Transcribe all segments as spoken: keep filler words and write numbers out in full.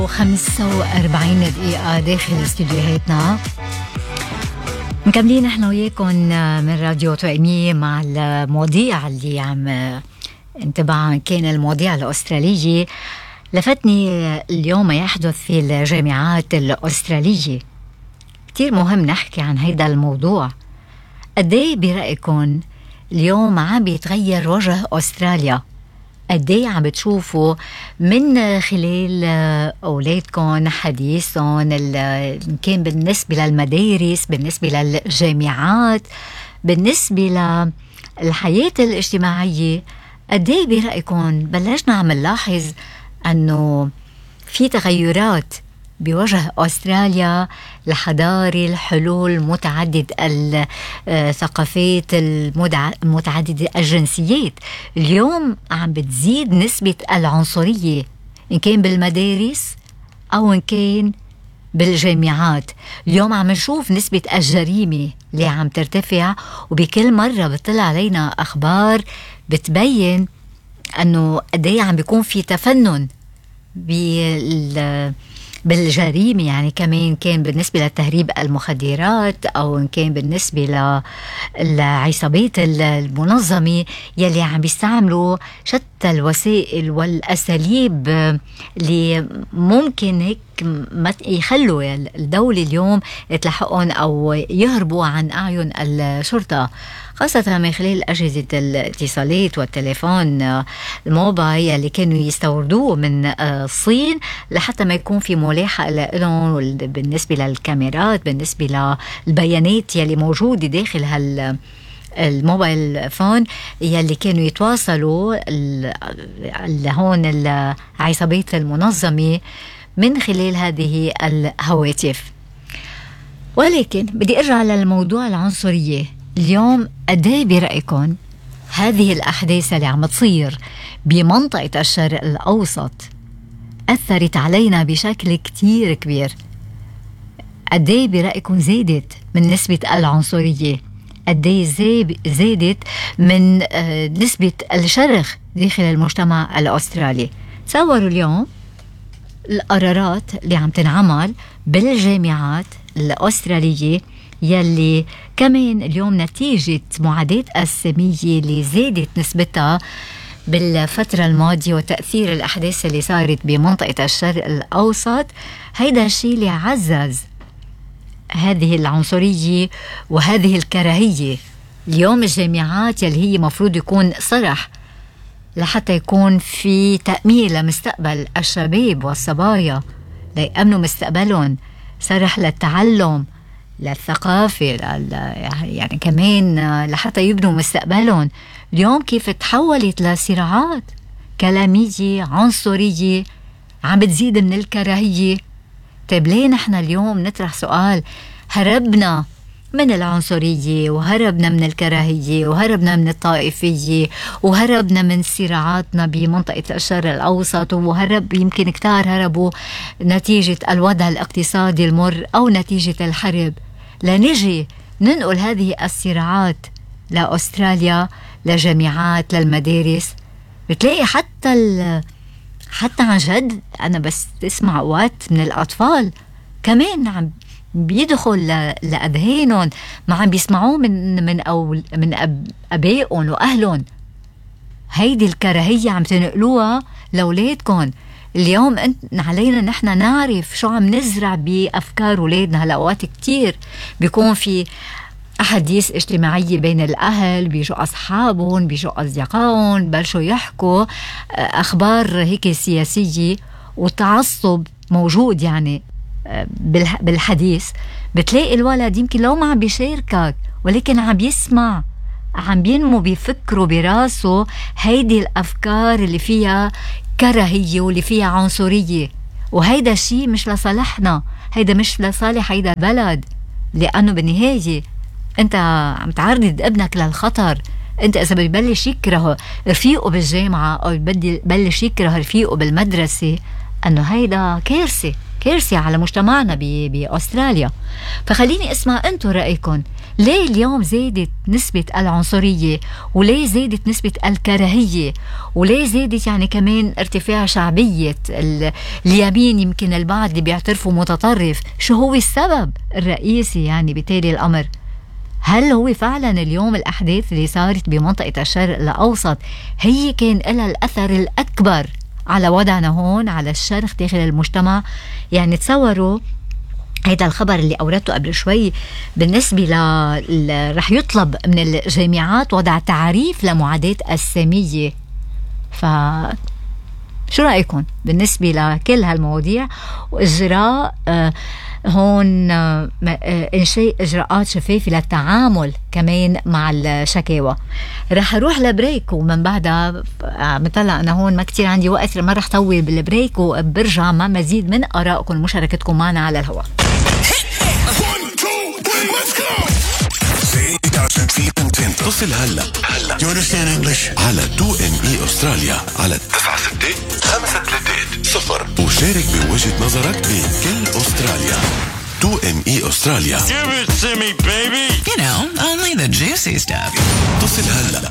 خمسة وأربعين دقيقة داخل استديوهاتنا، مكملين احنا وياكم من راديو توأمية مع المواضيع اللي عم انتباعا كان المواضيع الأسترالية. لفتني اليوم ما يحدث في الجامعات الأسترالية، كتير مهم نحكي عن هيدا الموضوع. قديه برأيكم اليوم عم بيتغير وجه أستراليا؟ قديه عم بتشوفوا من خلال أولادكم حديثهم، كان بالنسبة للمدارس، بالنسبة للجامعات، بالنسبة للحياة الاجتماعية؟ قديه برأيكم بلشنا عم نلاحظ أنه في تغيرات بوجه أستراليا لحضارة الحلول متعدد الثقافات المتعددة الجنسيات؟ اليوم عم بتزيد نسبة العنصرية إن كان بالمدارس أو إن كان بالجامعات. اليوم عم نشوف نسبة الجريمة اللي عم ترتفع، وبكل مرة بتطلع علينا أخبار بتبين أنه قديه عم بيكون في تفنن بال بالجريمة. يعني كمان كان بالنسبة لتهريب المخدرات أو إن كان بالنسبة للعصابات المنظمة يلي عم بيستعملوا شتى الوسائل والأساليب اللي ممكن هيك يخلوا الدولة اليوم يتلحقون أو يهربوا عن أعين الشرطة، خاصة من خلال أجهزة الاتصالات والتليفون الموبايل اللي كانوا يستوردوه من الصين لحتى ما يكون في ملاحقة لهم بالنسبة للكاميرات، بالنسبة للبيانات يلي موجودة داخل هال الموبايل فون يلي كانوا يتواصلوا هون العصابات المنظمة من خلال هذه الهواتف. ولكن بدي أرجع للموضوع العنصرية. اليوم قديه برأيكم هذه الأحداث اللي عم تصير بمنطقة الشرق الأوسط أثرت علينا بشكل كتير كبير؟ قديه برأيكم زادت من نسبة العنصرية؟ قديه زادت من نسبة الشرخ داخل المجتمع الأسترالي؟ تصوروا اليوم القرارات اللي عم تنعمل بالجامعات الأسترالية يلي كمان اليوم نتيجة معاداة السامية اللي زادت نسبتها بالفترة الماضية وتأثير الأحداث اللي صارت بمنطقة الشرق الأوسط. هيدا الشيء اللي عزز هذه العنصرية وهذه الكراهية. اليوم الجامعات يلي هي مفروض يكون صرح لحتى يكون في تأمين لمستقبل الشباب والصبايا ليأمنوا مستقبلهم، صرح للتعلم، للثقافة، يعني كمان لحتى يبنوا مستقبلهم. اليوم كيف تحولت لصراعات كلامية عنصرية عم بتزيد من الكراهية. طيب ليه نحن اليوم نطرح سؤال هربنا من العنصرية وهربنا من الكراهية وهربنا من الطائفية وهربنا من صراعاتنا بمنطقة الشرق الأوسط، وهرب يمكن كتار هربوا نتيجة الوضع الاقتصادي المر أو نتيجة الحرب، لنجي ننقل هذه الصراعات لأستراليا، لجامعات، للمدارس؟ بتلاقي حتى ال حتى عن جد أنا بس اسمع أوقات من الأطفال كمان عم بيدخل لأذهانهم، ما عم بيسمعوه من من أو من أب أبائهم وأهلهم. هيدي الكراهية عم تنقلوها لأولادكم. اليوم أنت علينا نحن نعرف شو عم نزرع بأفكار أولادنا. هلا أوقات كتير بيكون في أحاديث اجتماعية بين الأهل، بيجوا أصحابهم، بيجوا أصدقائهم، بلشوا يحكوا أخبار هيك سياسية وتعصب موجود يعني بالحديث. بتلاقي الولد يمكن لو ما عم بيشاركك ولكن عم بيسمع، عم بينمو بيفكروا براسه هيدي الأفكار اللي فيها كراهية واللي فيها عنصرية. وهيدا الشيء مش لصالحنا، هيدا مش لصالح هيدا البلد، لأنه بالنهاية أنت عم تعرض ابنك للخطر. أنت إذا بيبلش يكره رفيقه بالجامعة أو بيبلش يكره رفيقه بالمدرسة، أنه هيدا كارثة. كارثة على مجتمعنا بأستراليا. فخليني اسمع أنتم رأيكم، ليه اليوم زادت نسبة العنصرية، وليه زادت نسبة الكراهية، وليه زادت يعني كمان ارتفاع شعبية اليمين؟ يمكن البعض اللي بيعترفوا متطرف. شو هو السبب الرئيسي يعني بتالي الأمر؟ هل هو فعلا اليوم الأحداث اللي صارت بمنطقة الشرق الأوسط هي كان لها الأثر الأكبر على وضعنا هون على الشرق داخل المجتمع؟ يعني تصوروا هذا الخبر اللي أوردته قبل شوي بالنسبة ل رح يطلب من الجامعات وضع تعريف لمعاداة السامية. ف شو رأيكم بالنسبة لكل هالمواضيع وإجراء آه هون آه إنشاء إجراءات شفافة للتعامل كمان مع الشكاوى؟ رح أروح لبريك ومن بعدها مطلع أنا هون ما كتير عندي وقت، ما رح طول بالبريك وبرجع مع مزيد من آرائكم ومشاركتكم معنا على الهواء. اتصل هلا هلا You understand English على تو إم إي أستراليا على تسعة ستة خمسة ثلاثة صفر وشارك بوجهة نظرك بكل أستراليا. تو إم إي أستراليا. Give it to me, baby. You know, only the juicy stuff. اتصل هلا.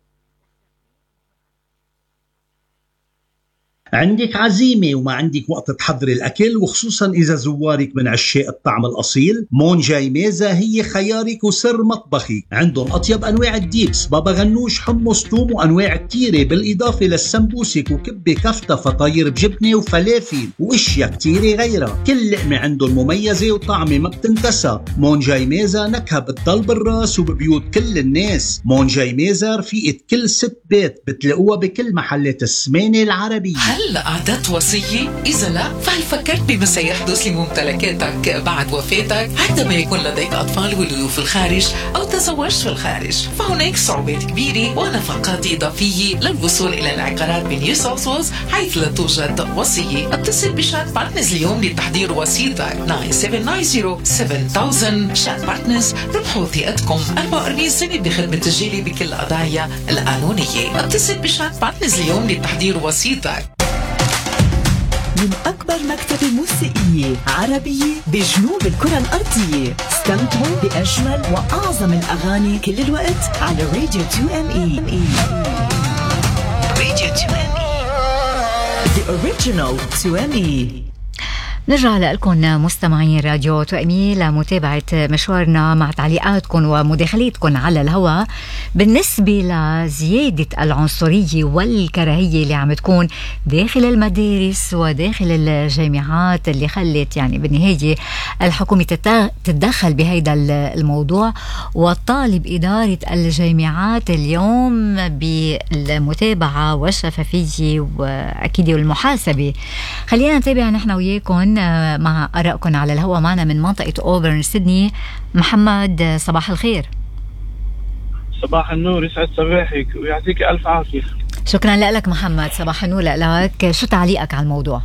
عندك عزيمة وما عندك وقت تحضري الأكل، وخصوصا إذا زوارك من عشاق الطعم الأصيل، مون جاي ميزة هي خيارك وسر مطبخي. عندهم أطيب أنواع الديبس، بابا غنوش، حمص، توم، وأنواع كتيرة، بالإضافة للسمبوسك وكبة كفتة، فطاير بجبنة وفلافل وإشياء كتيرة غيرها. كل لقمة عندهم مميزة وطعمة ما بتنتسى. مون جاي ميزة نكهة بتضل بالراس وببيوت كل الناس. مون جاي ميزة رفيقة كل ست بيت، بتلاقوها بكل محلات السمانة العربية. هل أعددت وصية؟ إذا لا، فهل فكرت بما سيحدث لممتلكاتك بعد وفاتك عندما يكون لديك أطفال ولدوا في الخارج أو تزوجت في الخارج؟ فهناك صعوبات كبيرة ونفقات إضافية للوصول إلى العقارات بنيو ساوث ويلز حيث لا توجد وصية. اتصل بشات بارتنرز اليوم لتحضير وصيتك تسعة سبعة تسعين سبعة ألف. شات بارتنرز، ربحوا ثقتكم. أربعة وأربعين سنة بخدمة تسجيلي بكل القضايا القانونية. اتصل بشات بارتنرز اليوم لتحضير وصيتك. من أكبر مكتبة موسيقية عربية بجنوب الكرة الأرضية، استمتعوا بأجمل وأعظم الأغاني كل الوقت على راديو تو إم إي. راديو تو إم إي The original تو إم إي. نرجع لكم مستمعين راديو تو إم إي لمتابعة مشوارنا مع تعليقاتكم ومداخلاتكم على الهواء بالنسبة لزيادة العنصرية والكراهية اللي عم تكون داخل المدارس وداخل الجامعات، اللي خلت يعني بالنهاية الحكومة تتدخل بهذا الموضوع وطالب إدارة الجامعات اليوم بالمتابعة والشفافية وأكيد والمحاسبة. خلينا نتابع نحن وياكم مع آرائكم على الهواء. معنا من منطقة أوبرن سيدني محمد، صباح الخير. صباح النور، يسعد صباحك ويعطيك ألف عافية. شكرا لك محمد، صباح النور لك. شو تعليقك على الموضوع؟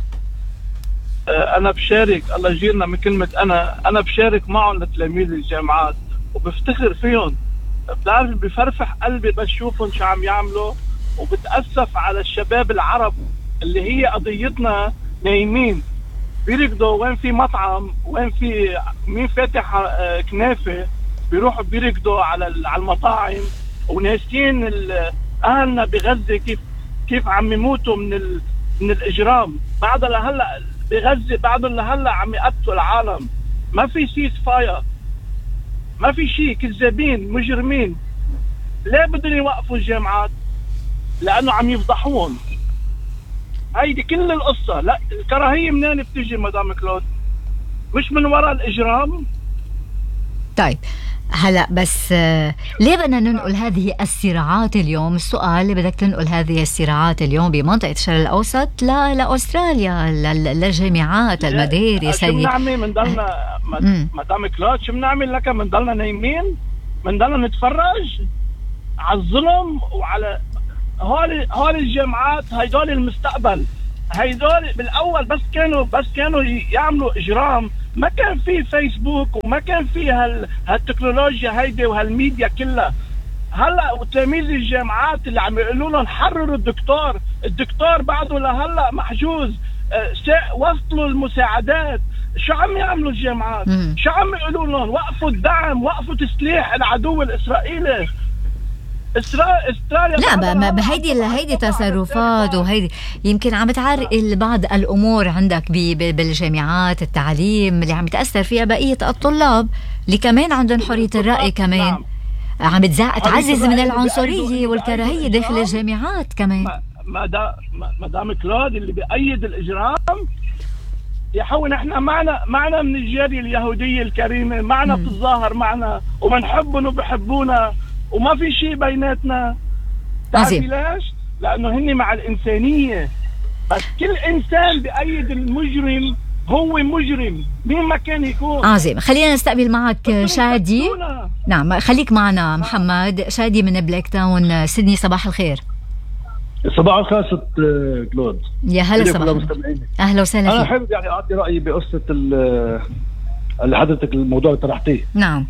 أنا بشارك، الله يجيرنا من كلمة أنا أنا بشارك معهم لتلاميذ الجامعات وبفتخر فيهم. بتعرف بفرفح قلبي بس شوفهم شو عم يعملوا، وبتأسف على الشباب العرب اللي هي قضيتنا نايمين بيركضوا وين في مطعم، وين في مين فاتح كنافة، بيروحوا بيركضوا على على المطاعم، وناسين أهلنا بغزة كيف كيف عم يموتوا من ال من الإجرام. بعد لهلا بغزة بعد لهلا عم يقتلوا العالم، ما في سيس فاير، ما في شيء، كذابين مجرمين. ليه بدهم يوقفوا الجامعات؟ لأنه عم يفضحوهم. هيدي كل القصة. لا، الكراهية منين بتجي مدام كلود؟ مش من وراء الإجرام؟ طيب هلا بس آه ليه بدنا ننقل هذه الصراعات اليوم؟ السؤال اللي بدك تنقل هذه الصراعات اليوم بمنطقة الشرق الأوسط لا لأستراليا، للجامعات، المدارس. شو بنعمل؟ بنضلنا مدام كلود شو بنعمل لك؟ بنضلنا نايمين؟ بنضلنا نتفرج على الظلم وعلى هول هول الجامعات؟ هيدول المستقبل. هيدول بالاول بس كانوا بس كانوا يعملوا اجرام، ما كان في فيسبوك وما كان في هال هالتكنولوجيا هيدي وهالميديا كلها. هلا تلاميذ الجامعات اللي عم يقولوا لهم حرروا الدكتور، الدكتور بعده لهلا محجوز وصلوا المساعدات. شو عم يعملوا الجامعات؟ مم. شو عم يقولوا لهم؟ وقفوا الدعم، وقفوا تسليح العدو الإسرائيلي. إسرائيل استراليا لا ما بهيدي هيدي تصرفات، وهيدي يمكن عم تعرقل بعض الأمور عندك بالجامعات، التعليم اللي عم يتأثر فيها بقية الطلاب اللي كمان عندهم حرية الرأي، كمان نعم. عم تعزز من العنصرية والكراهية داخل الجامعات كمان. مدام كلود اللي بيأيد الإجرام يا حوي، نحن معنا معنا من الجالية اليهودية الكريمة، معنا بتتظاهر معنا وبنحبهم وبحبونا وما في شيء بيناتنا. تعرفي ليش؟ لأنه هني مع الإنسانية، بس كل إنسان بيأيد المجرم هو مجرم مين ما كان يكون. عظيم. خلينا نستقبل معك شادي. نعم خليك معنا محمد. شادي من بلاك تاون سيدني، صباح الخير. صباح الخير ست كلود. يا هلا صباح. اهلا وسهلا. انا حابب يعني اعطي رايي بقصه اللي حضرتك الموضوع اللي طرحتيه. نعم.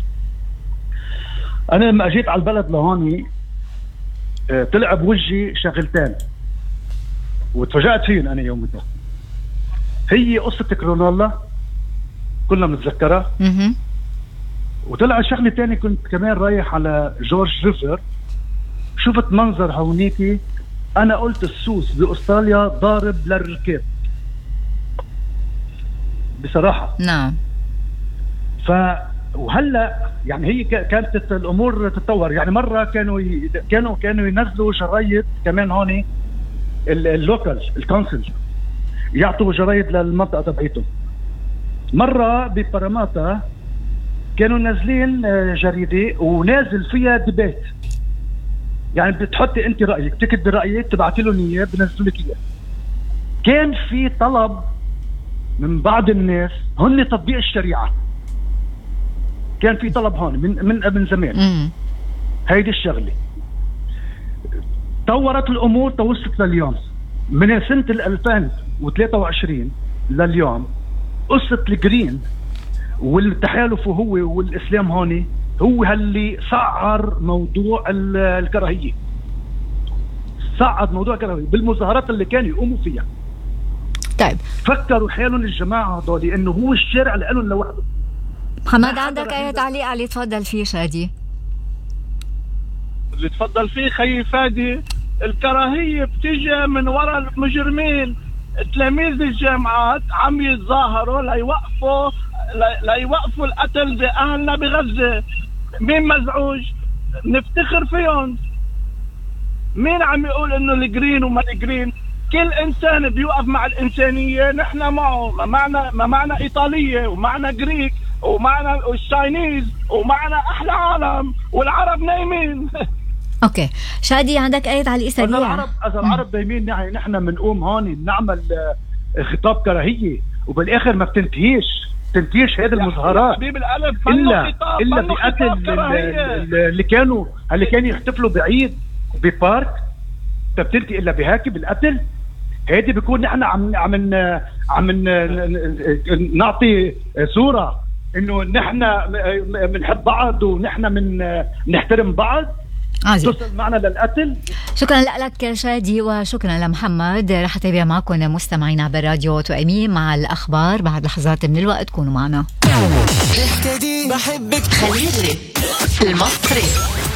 انا لما اجيت على البلد لهون طلع بوجهي شغلتين وتفاجأت فيهم انا يومتها. هي قصه كرونولا كلنا بنتذكرها، اها، وطلع شغله ثانيه. كنت كمان رايح على جورج ريفر، شفت منظر هونيكي، انا قلت السوس باستراليا ضارب للركاب بصراحه. نعم. ف وهلا يعني هي كانت الامور تتطور. يعني مره كانوا ي... كانوا كانوا ينزلوا شرايط كمان هون اللوكال الكونسل يعطوا جرايد للمنطقه تبعيتهم. مره بباراماتا كانوا نازلين جريده ونازل فيها ديبيت، يعني بتحطي انت رايك، تكتبي رايك، تبعتي لهم اياه، بنزلوا لك اياه. كان في طلب من بعض الناس هن تطبيق الشريعه، كان في طلب هون من من من زمان. امم هيدي الشغله طورت الامور توصلت لليوم. من سنه ألفين وثلاثة وعشرين لليوم قصه الجرين والتحالف هو والاسلام هون هو اللي سعر موضوع الكراهيه، صعد موضوع الكراهيه بالمظاهرات اللي كانوا يقوموا فيها. طيب فكروا حالهم الجماعه هذول انه هو الشارع لهم لوحده. محمد عندك اي تعليق عليه؟ تفضل فيه شادي. اللي تفضل فيه خيي فادي، الكراهيه بتيجي من وراء المجرمين. تلاميذ الجامعات عم يتظاهروا ليوقفوا ليوقفوا القتل باهلنا بغزه. مين مزعوج؟ نفتخر فيهم. مين عم يقول انه الجرين وما الجرين؟ كل انسان بيوقف مع الانسانيه نحن معه. ما معنا ما معنا ايطاليه ومعنا جريك ومعنا الشاينيز ومعنا احلى عالم، والعرب نايمين. اوكي شادي عندك اي تعليق سريع؟ العرب اذا العرب نايمين يعني نحن بنقوم هون نعمل خطاب كراهيه وبالاخر ما بتنتهيش تنتهيش هذه المظاهرات حبيب القلب الا الا بقتل اللي كانوا اللي كانوا يحتفلوا بعيد ببارك بتنتهي الا بهاك بالقتل. هيدي بيكون نحن عم عم عم نعطي صوره انه نحن بنحب بعض ونحن من نحترم بعض. عظيم. توصل معنا للقتل. شكرا لك شادي وشكرا لمحمد. رح اتابع معكم مستمعينا بالراديو تو ام اي مع الاخبار بعد لحظات من الوقت. كونوا معنا. بحبك خليلي المصري.